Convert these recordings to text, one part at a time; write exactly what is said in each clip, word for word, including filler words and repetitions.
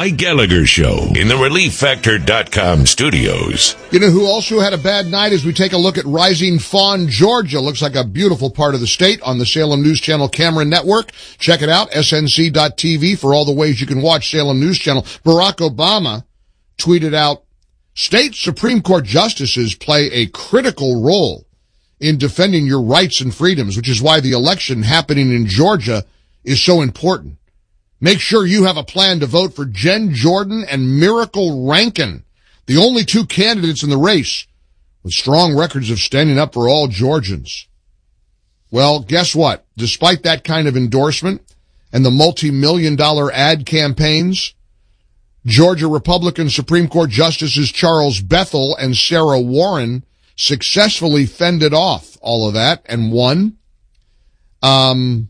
Mike Gallagher Show in the relief factor dot com studios. You know who also had a bad night as we take a look at Rising Fawn, Georgia. Looks like a beautiful part of the state on the Salem News Channel Cameron Network. Check it out, S N C dot T V, for all the ways you can watch Salem News Channel. Barack Obama tweeted out, state Supreme Court justices play a critical role in defending your rights and freedoms, which is why the election happening in Georgia is so important. Make sure you have a plan to vote for Jen Jordan and Miracle Rankin, the only two candidates in the race with strong records of standing up for all Georgians. Well, guess what? Despite that kind of endorsement and the multi-million dollar ad campaigns, Georgia Republican Supreme Court Justices Charles Bethel and Sarah Warren successfully fended off all of that and won. Um...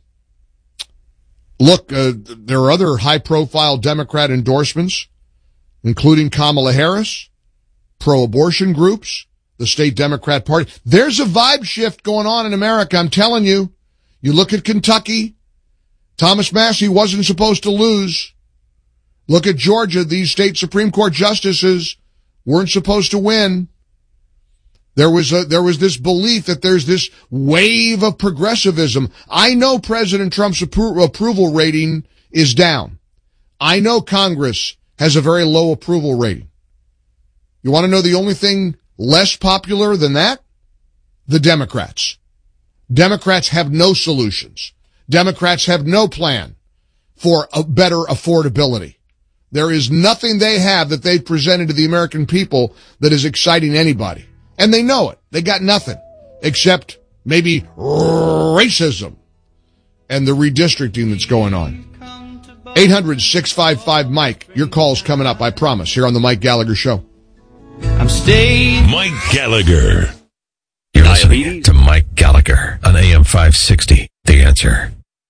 Look, uh, there are other high-profile Democrat endorsements, including Kamala Harris, pro-abortion groups, the state Democrat Party. There's a vibe shift going on in America, I'm telling you. You look at Kentucky, Thomas Massie wasn't supposed to lose. Look at Georgia, these state Supreme Court justices weren't supposed to win. There was a, there was this belief that there's this wave of progressivism. I know President Trump's appro- approval rating is down. I know Congress has a very low approval rating. You want to know the only thing less popular than that? The Democrats. Democrats have no solutions. Democrats have no plan for a better affordability. There is nothing they have that they've presented to the American people that is exciting anybody. And they know it. They got nothing except maybe racism and the redistricting that's going on. eight hundred, six five five, Mike. Your call's coming up, I promise, here on the Mike Gallagher Show. I'm staying. Mike Gallagher. You're listening to Mike Gallagher on A M five sixty, The Answer.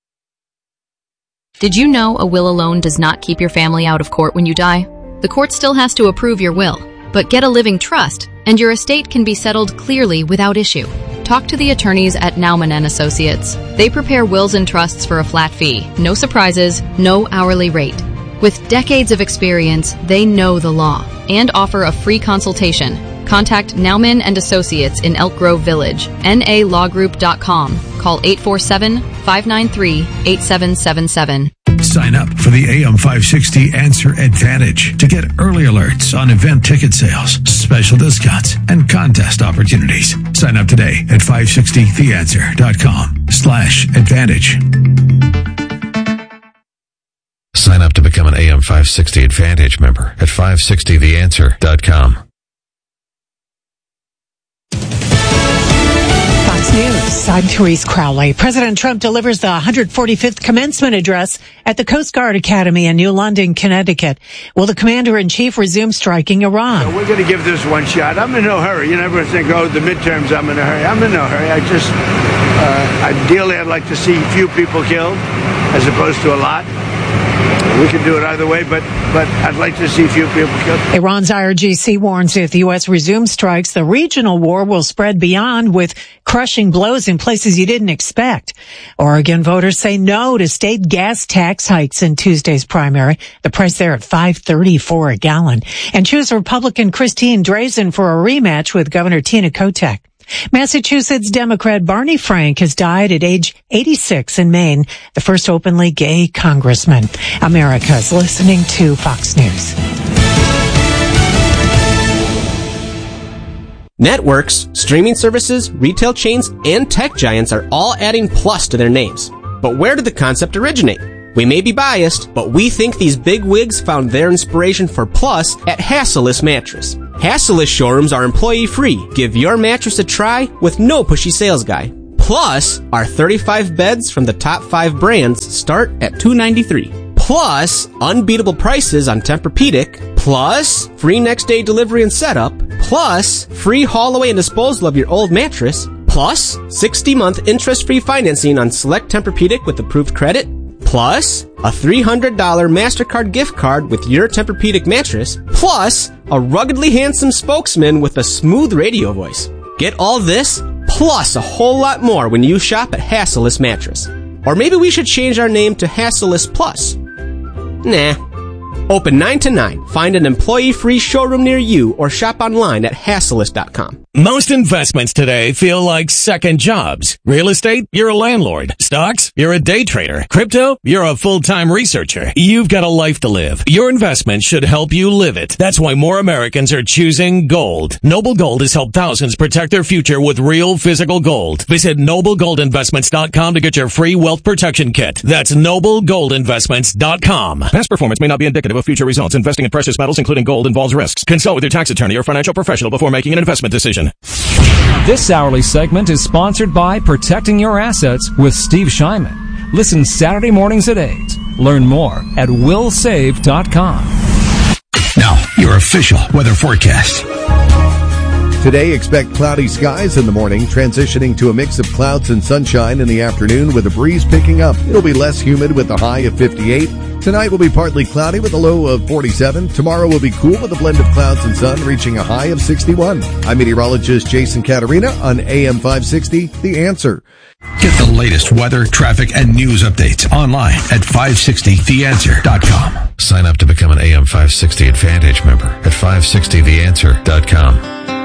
Did you know a will alone does not keep your family out of court when you die? The court still has to approve your will, but get a living trust, and your estate can be settled clearly without issue. Talk to the attorneys at Naumann and Associates. They prepare wills and trusts for a flat fee, no surprises, no hourly rate. With decades of experience, they know the law and offer a free consultation. Contact Naumann and Associates in Elk Grove Village, N A law group dot com. Call eight four seven, five nine three, eight seven seven seven. Sign up for the A M five sixty Answer Advantage to get early alerts on event ticket sales, special discounts, and contest opportunities. Sign up today at five sixty the answer dot com slash advantage. Sign up to become an A M five sixty Advantage member at five sixty the answer dot com. News. I'm Therese Crowley. President Trump delivers the one hundred forty-fifth commencement address at the Coast Guard Academy in New London, Connecticut. Will the commander-in-chief resume striking Iran? So we're going to give this one shot. I'm in no hurry. You never think, oh, the midterms, I'm in a hurry. I'm in no hurry. I just, uh, ideally, I'd like to see few people killed as opposed to a lot. We can do it either way, but but I'd like to see few people killed. Iran's I R G C warns if the U S resumes strikes, the regional war will spread beyond with crushing blows in places you didn't expect. Oregon voters say no to state gas tax hikes in Tuesday's primary. The price there at five thirty-four a gallon. And choose Republican Christine Drazan for a rematch with Governor Tina Kotek. Massachusetts Democrat Barney Frank has died at age eighty-six in Maine, the first openly gay congressman. America's listening to Fox News. Networks, streaming services, retail chains, and tech giants are all adding plus to their names. But where did the concept originate? We may be biased, but we think these big wigs found their inspiration for plus at Hassellus Mattress. Hassellus showrooms are employee-free. Give your mattress a try with no pushy sales guy. Plus, our thirty-five beds from the top five brands start at two hundred ninety-three dollars. Plus, unbeatable prices on Tempur-Pedic. Plus, free next-day delivery and setup. Plus, free haul away and disposal of your old mattress. Plus, sixty-month interest-free financing on select Tempur-Pedic with approved credit. Plus, a three hundred dollars MasterCard gift card with your Tempur-Pedic mattress. Plus, a ruggedly handsome spokesman with a smooth radio voice. Get all this, plus a whole lot more when you shop at Hassellus Mattress. Or maybe we should change our name to Hassellus Plus. Nah, Open nine to nine. Find an employee-free showroom near you or shop online at Hasselist dot com. Most investments today feel like second jobs. Real estate, you're a landlord. Stocks, you're a day trader. Crypto, you're a full-time researcher. You've got a life to live. Your investment should help you live it. That's why more Americans are choosing gold. Noble Gold has helped thousands protect their future with real physical gold. Visit noble gold investments dot com to get your free wealth protection kit. That's noble gold investments dot com. Past performance may not be indicative of future results. Investing in precious metals, including gold, involves risks. Consult with your tax attorney or financial professional before making an investment decision. This hourly segment is sponsored by Protecting Your Assets with Steve Shyman. Listen Saturday mornings at eight. Learn more at will save dot com. Now, your official weather forecast. Today, expect cloudy skies in the morning, transitioning to a mix of clouds and sunshine in the afternoon with a breeze picking up. It'll be less humid with a high of fifty-eight. Tonight will be partly cloudy with a low of forty-seven. Tomorrow will be cool with a blend of clouds and sun, reaching a high of sixty-one. I'm meteorologist Jason Caterina on A M five sixty, The Answer. Get the latest weather, traffic, and news updates online at five sixty the answer dot com. Sign up to become an A M five sixty Advantage member at five sixty the answer dot com.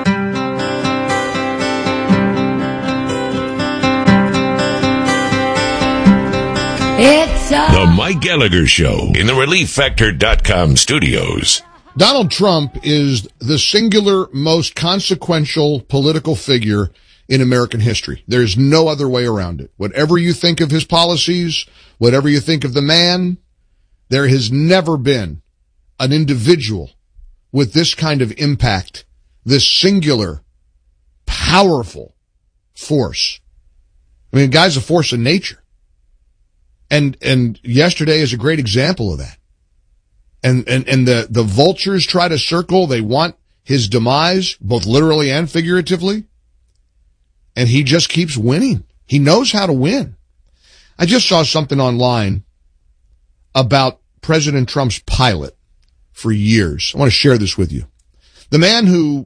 It's the Mike Gallagher Show in the relief factor dot com studios. Donald Trump is the singular most consequential political figure in American history. There's no other way around it. Whatever you think of his policies, whatever you think of the man, there has never been an individual with this kind of impact, this singular, powerful force. I mean, the guy's a force of nature. And, and yesterday is a great example of that. And, and, and the, the vultures try to circle. They want his demise, both literally and figuratively. And he just keeps winning. He knows how to win. I just saw something online about President Trump's pilot for years. I want to share this with you. The man who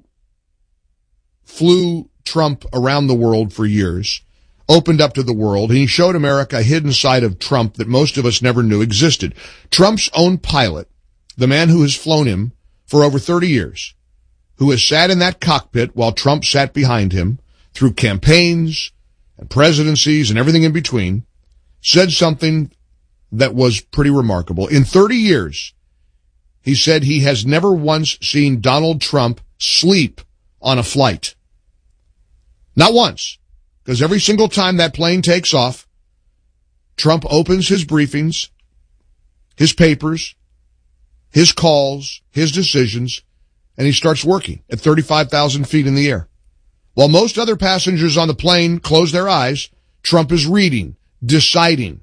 flew Trump around the world for years opened up to the world, and he showed America a hidden side of Trump that most of us never knew existed. Trump's own pilot, the man who has flown him for over thirty years, who has sat in that cockpit while Trump sat behind him through campaigns and presidencies and everything in between, said something that was pretty remarkable. In thirty years, he said he has never once seen Donald Trump sleep on a flight. Not once. Because every single time that plane takes off, Trump opens his briefings, his papers, his calls, his decisions, and he starts working at thirty-five thousand feet in the air. While most other passengers on the plane close their eyes, Trump is reading, deciding.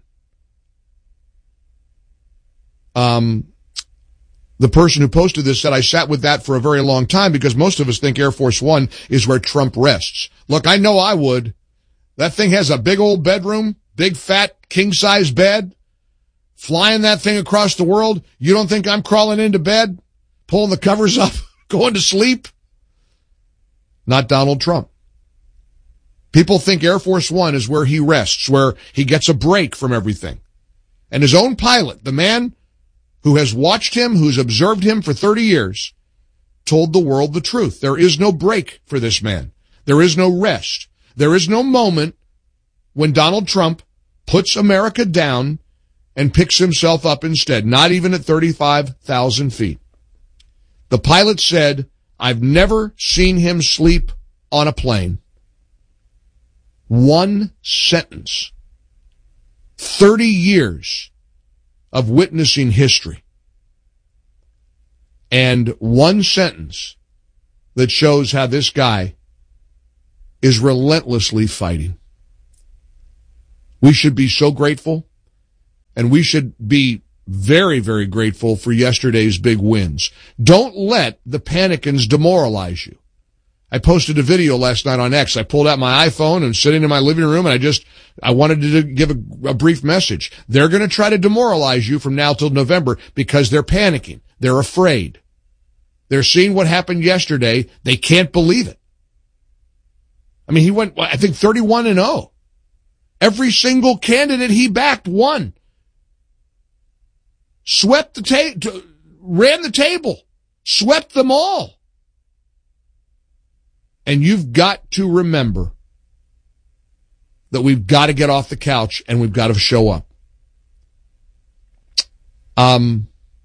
Um, the person who posted this said, I sat with that for a very long time because most of us think Air Force One is where Trump rests. Look, I know I would. That thing has a big old bedroom, big fat king-size bed. Flying that thing across the world, you don't think I'm crawling into bed, pulling the covers up, going to sleep? Not Donald Trump. People think Air Force One is where he rests, where he gets a break from everything. And his own pilot, the man who has watched him, who's observed him for thirty years, told the world the truth. There is no break for this man. There is no rest. There is no moment when Donald Trump puts America down and picks himself up instead, not even at thirty-five thousand feet. The pilot said, I've never seen him sleep on a plane. One sentence. thirty years of witnessing history. And one sentence that shows how this guy is relentlessly fighting. We should be so grateful, and we should be very, very grateful for yesterday's big wins. Don't let the panicans demoralize you. I posted a video last night on X. I pulled out my iPhone and sitting in my living room, and I just, I wanted to give a, a brief message. They're going to try to demoralize you from now till November because they're panicking. They're afraid. They're seeing what happened yesterday. They can't believe it. I mean, he went, I think, thirty-one and oh. Every single candidate he backed won. Swept the tape, ran the table, swept them all. And you've got to remember that we've got to get off the couch and we've got to show up. Um,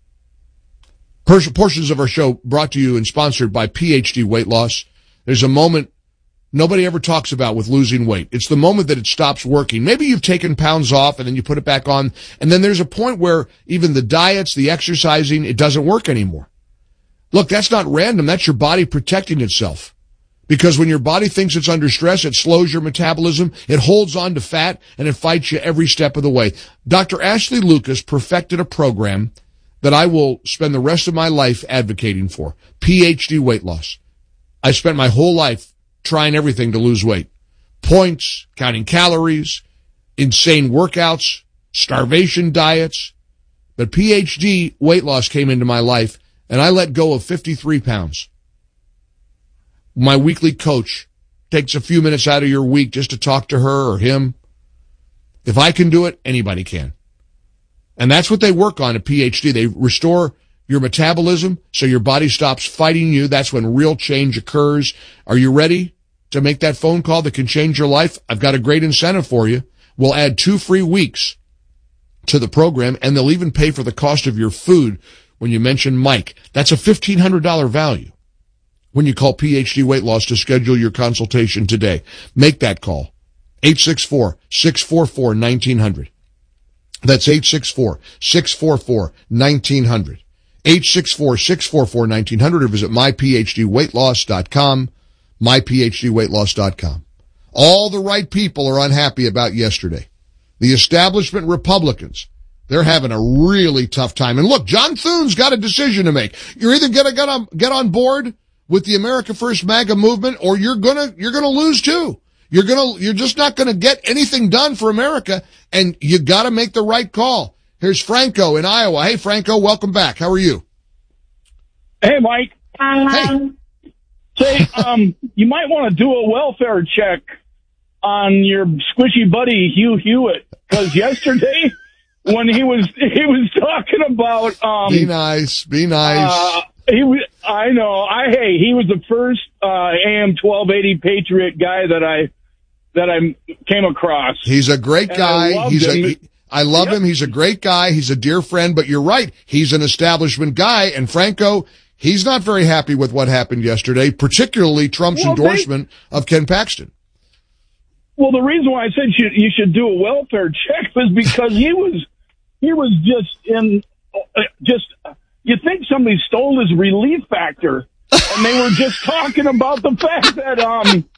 portions of our show brought to you and sponsored by P H D Weight Loss. There's a moment nobody ever talks about with losing weight. It's the moment that it stops working. Maybe you've taken pounds off and then you put it back on, and then there's a point where even the diets, the exercising, it doesn't work anymore. Look, that's not random. That's your body protecting itself. Because when your body thinks it's under stress, it slows your metabolism, it holds on to fat, and it fights you every step of the way. Doctor Ashley Lucas perfected a program that I will spend the rest of my life advocating for. P H D Weight Loss. I spent my whole life trying everything to lose weight. Points, counting calories, insane workouts, starvation diets. But P H D Weight Loss came into my life, and I let go of fifty-three pounds. My weekly coach takes a few minutes out of your week just to talk to her or him. If I can do it, anybody can. And that's what they work on at P H D. They restore your metabolism so your body stops fighting you. That's when real change occurs. Are you ready to make that phone call that can change your life? I've got a great incentive for you. We'll add two free weeks to the program, and they'll even pay for the cost of your food when you mention Mike. That's a fifteen hundred dollars value when you call P H D Weight Loss to schedule your consultation today. Make that call. eight six four, six four four, one nine zero zero. That's eight six four, six four four, one nine zero zero. eight six four, six four four, one nine zero zero or visit my p h d weight loss dot com. my p h d weight loss dot com. All the right people are unhappy about yesterday. The establishment Republicans, they're having a really tough time. And look, John Thune's got a decision to make. You're either going to get on, get on board with the America First MAGA movement, or you're gonna, you're gonna lose too. You're gonna, you're just not gonna get anything done for America, and you gotta make the right call. Here's Franco in Iowa. Hey, Franco, welcome back. How are you? Hey, Mike. Hey. Say, um, you might want to do a welfare check on your squishy buddy, Hugh Hewitt, because yesterday, when he was, he was talking about, um. Be nice, be nice. Uh, He was, I know. I hey, he was the first uh, A M twelve eighty Patriot guy that I that I came across. He's a great guy. I He's him. a he, I love yep. him. He's a great guy. He's a dear friend. But you're right. He's an establishment guy. And Franco, he's not very happy with what happened yesterday, particularly Trump's well, endorsement they, of Ken Paxton. Well, the reason why I said you, you should do a welfare check was because he was he was just in uh, just. You think somebody stole his relief factor, and they were just talking about the fact that um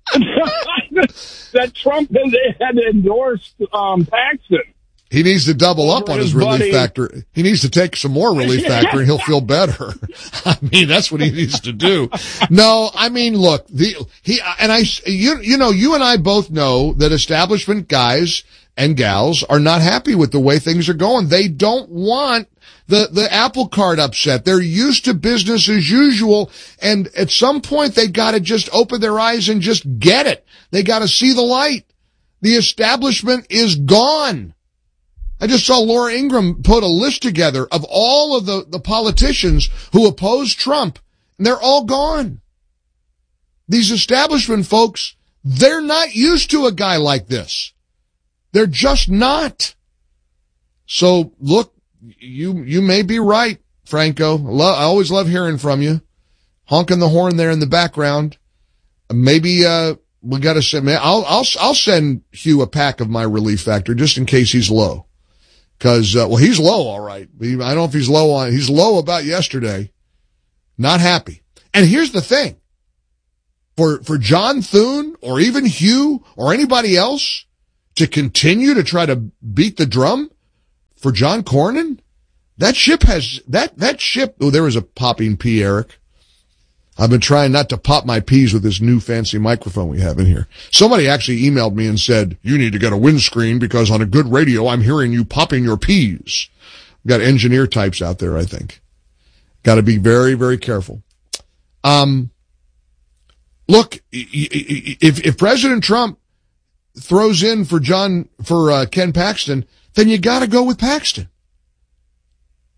that Trump had, had endorsed um Paxton. He needs to double up on his, his relief buddy. factor. He needs to take some more relief factor, and he'll feel better. I mean, that's what he needs to do. No, I mean, look, the he and I, you you know, you and I both know that establishment guys and gals are not happy with the way things are going. They don't want the, the apple cart upset. They're used to business as usual. And at some point they gotta just open their eyes and just get it. They gotta see the light. The establishment is gone. I just saw Laura Ingraham put a list together of all of the, the politicians who oppose Trump, and they're all gone. These establishment folks, they're not used to a guy like this. They're just not. So, look, you you may be right, Franco. I, lo- I always love hearing from you. Honking the horn there in the background. Maybe uh we got to send. I'll I'll I'll send Hugh a pack of my relief factor just in case he's low. Because uh, well, he's low, all right. I don't know if he's low on. He's low about yesterday. Not happy. And here's the thing: for for John Thune or even Hugh or anybody else to continue to try to beat the drum for John Cornyn, that ship has, that, that ship, oh, there was a popping pea, Eric. I've been trying not to pop my peas with this new fancy microphone we have in here. Somebody actually emailed me and said, you need to get a windscreen because on a good radio, I'm hearing you popping your peas. We've got engineer types out there, I think. Got to be very, very careful. Um, look, if, if President Trump throws in for John, for uh, Ken Paxton, then you got to go with Paxton.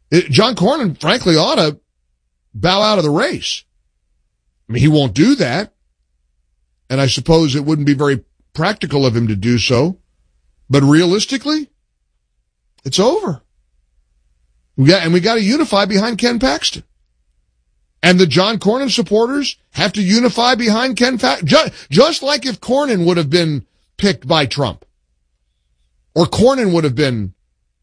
It, John Cornyn, frankly, ought to bow out of the race. I mean, he won't do that. And I suppose it wouldn't be very practical of him to do so. But realistically, it's over. We got, and we got to unify behind Ken Paxton. And the John Cornyn supporters have to unify behind Ken Paxton. Just, just like if Cornyn would have been picked by Trump. Or Cornyn would have been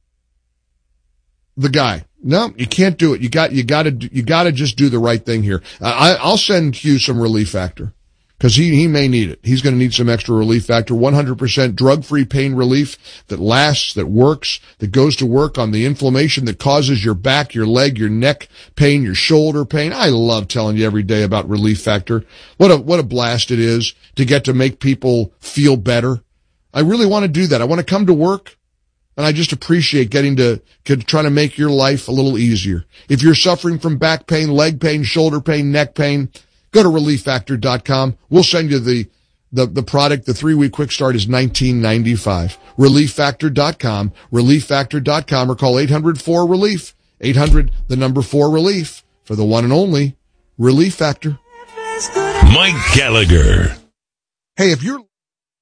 the guy. No, you can't do it. You got, you got to, you got to just do the right thing here. I, I'll send Hugh some Relief Factor. Because he, he may need it. He's going to need some extra Relief Factor. one hundred percent drug-free pain relief that lasts, that works, that goes to work on the inflammation that causes your back, your leg, your neck pain, your shoulder pain. I love telling you every day about Relief Factor. What a, what a blast it is to get to make people feel better. I really want to do that. I want to come to work, and I just appreciate getting to, to try to make your life a little easier. If you're suffering from back pain, leg pain, shoulder pain, neck pain, go to relief factor dot com. We'll send you the, the, the product. The three-week quick start is nineteen ninety-five. relief factor dot com, relief factor dot com, or call eight hundred four relief. eight hundred, the number four relief, for the one and only Relief Factor. Mike Gallagher. Hey, if you're...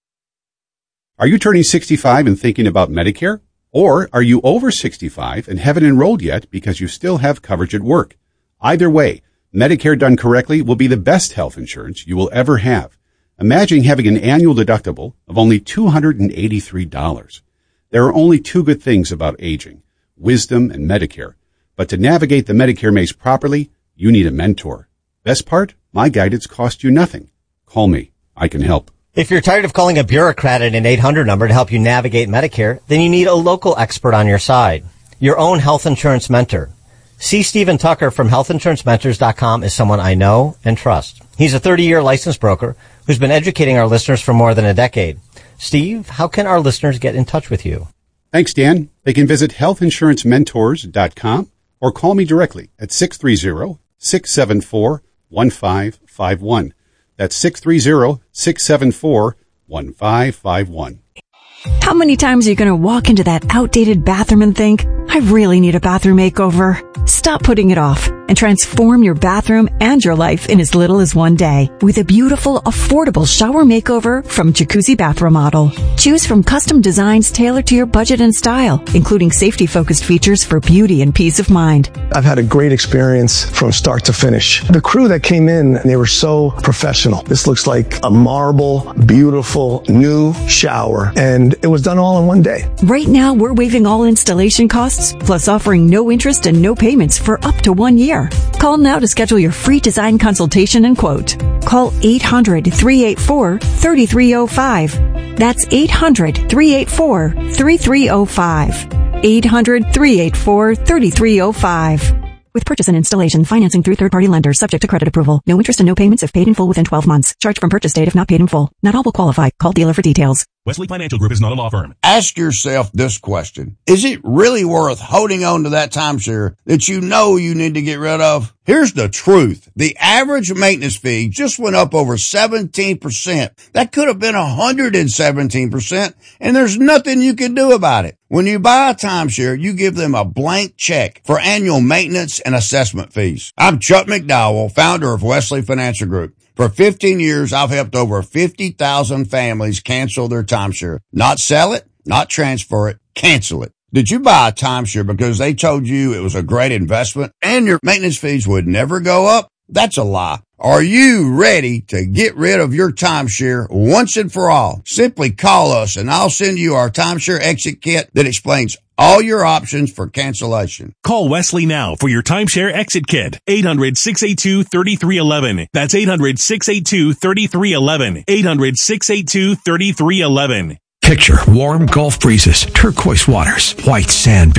Are you turning sixty-five and thinking about Medicare? Or are you over sixty-five and haven't enrolled yet because you still have coverage at work? Either way, Medicare done correctly will be the best health insurance you will ever have. Imagine having an annual deductible of only two hundred eighty-three dollars. There are only two good things about aging, wisdom and Medicare. But to navigate the Medicare maze properly, you need a mentor. Best part? My guidance costs you nothing. Call me. I can help. If you're tired of calling a bureaucrat at an eight hundred number to help you navigate Medicare, then you need a local expert on your side. Your own health insurance mentor. C. Stephen Tucker from health insurance mentors dot com is someone I know and trust. He's a thirty-year licensed broker who's been educating our listeners for more than a decade. Steve, how can our listeners get in touch with you? Thanks, Dan. They can visit health insurance mentors dot com or call me directly at six three zero, six seven four, one five five one. That's six three zero, six seven four, one five five one. How many times are you going to walk into that outdated bathroom and think, I really need a bathroom makeover? Stop putting it off and transform your bathroom and your life in as little as one day with a beautiful, affordable shower makeover from Jacuzzi Bath Remodel. Choose from custom designs tailored to your budget and style, including safety-focused features for beauty and peace of mind. I've had a great experience from start to finish. The crew that came in, they were so professional. This looks like a marble, beautiful, new shower, and it was done all in one day. Right now, we're waiving all installation costs, plus offering no interest and no payments for up to one year. Call now to schedule your free design consultation and quote. Call eight hundred, three eight four, three three zero five. That's eight hundred, three eight four, three three zero five. eight hundred, three eight four, three three zero five. With purchase and installation, financing through third-party lenders, subject to credit approval. No interest and no payments if paid in full within twelve months. Charged from purchase date if not paid in full. Not all will qualify. Call dealer for details. Wesley Financial Group is not a law firm. Ask yourself this question. Is it really worth holding on to that timeshare that you know you need to get rid of? Here's the truth. The average maintenance fee just went up over seventeen percent. That could have been one hundred seventeen percent, and there's nothing you can do about it. When you buy a timeshare, you give them a blank check for annual maintenance and assessment fees. I'm Chuck McDowell, founder of Wesley Financial Group. For fifteen years, I've helped over fifty thousand families cancel their timeshare. Not sell it, not transfer it, cancel it. Did you buy a timeshare because they told you it was a great investment and your maintenance fees would never go up? That's a lie. Are you ready to get rid of your timeshare once and for all? Simply call us and I'll send you our timeshare exit kit that explains all your options for cancellation. Call Wesley now for your timeshare exit kit. eight hundred, six eight two, three three one one. That's eight hundred, six eight two, three three one one. eight hundred, six eight two, three three one one. Picture warm Gulf breezes, turquoise waters, white sand